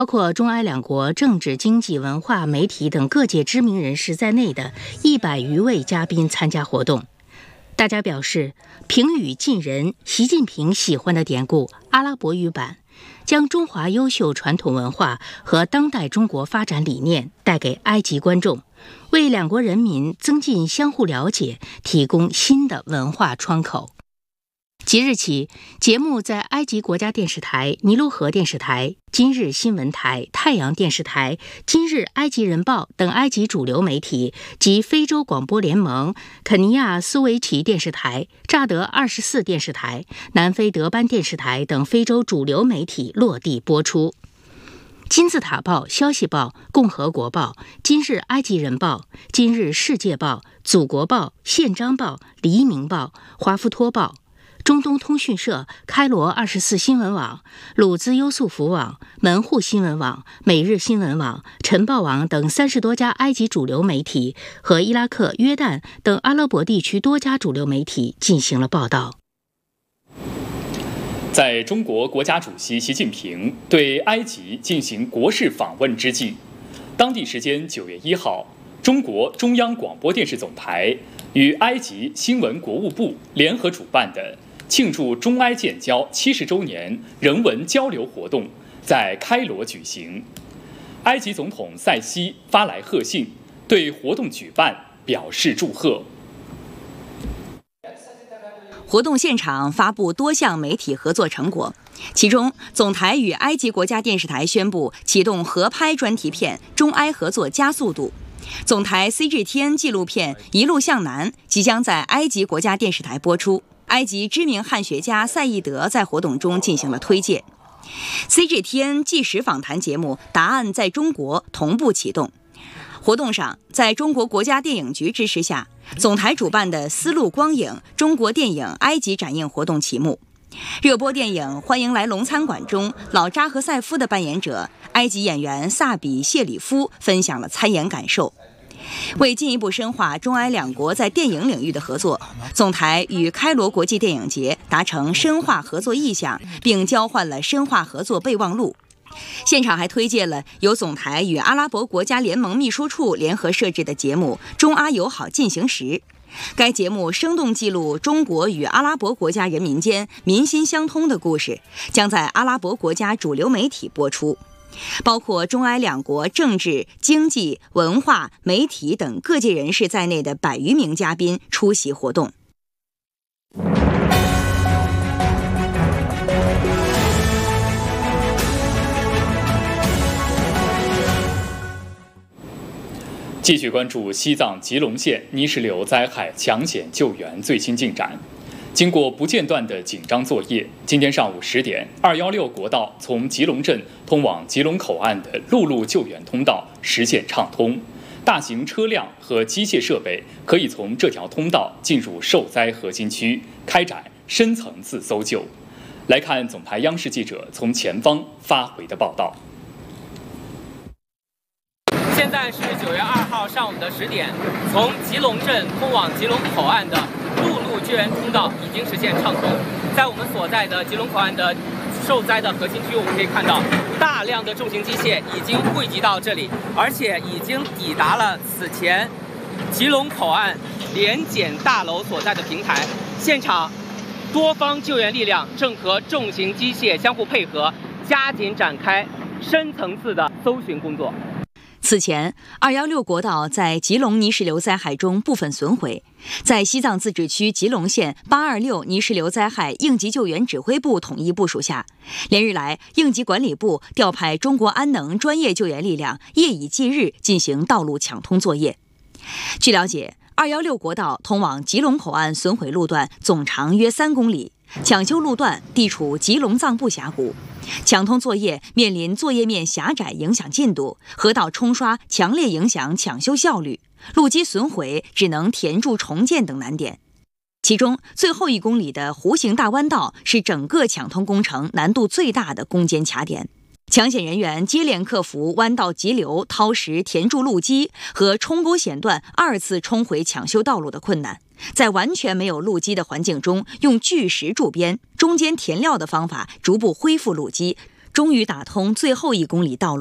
包括中埃两国政治、经济、文化、媒体等各界知名人士在内的100余位嘉宾参加活动。大家表示，平语近人，习近平喜欢的典故阿拉伯语版，将中华优秀传统文化和当代中国发展理念带给埃及观众，为两国人民增进相互了解提供新的文化窗口。即日起，节目在埃及国家电视台、尼罗河电视台、今日新闻台、太阳电视台、今日埃及人报等埃及主流媒体及非洲广播联盟、肯尼亚苏维奇电视台、乍得24电视台、南非德班电视台等非洲主流媒体落地播出。金字塔报、消息报、共和国报、今日埃及人报、今日世界报、祖国报、宪章报、黎明报、华夫托报、中东通讯社、开罗24新闻网、鲁兹优素福网、门户新闻网、每日新闻网、晨报网等30多家埃及主流媒体和伊拉克、约旦等阿拉伯地区多家主流媒体进行了报道。 在中国国家主席习近平对埃及进行国事访问之际，当地时间9月1号，中国中央广播电视总台与埃及新闻国务部联合主办的庆祝中埃建交70周年人文交流活动在开罗举行。埃及总统塞西发来贺信，对活动举办表示祝贺。 活动现场发布多项媒体合作成果，其中总台与埃及国家电视台宣布启动合拍专题片《中埃合作加速度》。总台 CGTN 纪录片《一路向南》即将在埃及国家电视台播出。埃及知名汉学家赛义德在活动中进行了推介。CGTN 纪实访谈节目《答案在中国》同步启动。活动上，在中国国家电影局支持下，总台主办的丝路光影中国电影埃及展映活动启幕。热播电影《欢迎来龙餐馆》中，老扎和塞夫的扮演者埃及演员萨比谢里夫分享了参演感受。为进一步深化中埃两国在电影领域的合作，总台与开罗国际电影节达成深化合作意向，并交换了深化合作备忘录。现场还推介了由总台与阿拉伯国家联盟秘书处联合设置的节目《中阿友好进行时》。该节目生动记录中国与阿拉伯国家人民间民心相通的故事，将在阿拉伯国家主流媒体播出。包括中埃两国政治、经济、文化、媒体等各界人士在内的100余名嘉宾出席活动。 继续关注西藏吉隆县泥石流灾害抢险救援最新进展。经过不间断的紧张作业，今天上午10点，216国道从吉隆镇通往吉隆口岸的陆路救援通道实现畅通，大型车辆和机械设备可以从这条通道进入受灾核心区，开展深层次搜救。来看总台央视记者从前方发回的报道。 现在是9月2号上午的10点，从吉隆镇通往吉隆口岸的陆路救援通道已经实现畅通。在我们所在的吉隆口岸的受灾的核心区，我们可以看到大量的重型机械已经汇集到这里，而且已经抵达了此前吉隆口岸联检大楼所在的平台。现场多方救援力量正和重型机械相互配合，加紧展开深层次的搜寻工作。 此前，216国道在吉隆泥石流灾害中部分损毁，在西藏自治区吉隆县826泥石流灾害应急救援指挥部统一部署下，连日来，应急管理部调派中国安能专业救援力量，夜以继日进行道路抢通作业。据了解，216国道通往吉隆口岸损毁路段总长约3公里，抢修路段地处吉隆藏布峡谷。抢通作业面临作业面狭窄影响进度，河道冲刷强烈影响抢修效率，路基损毁只能填筑重建等难点。其中最后1公里的弧形大弯道是整个抢通工程难度最大的攻坚卡点。抢险人员接连克服弯道急流、掏石填筑路基和冲沟险段2次冲回抢修道路的困难，在完全没有路基的环境中，用巨石筑边、中间填料的方法逐步恢复路基， 终于打通最后1公里道路。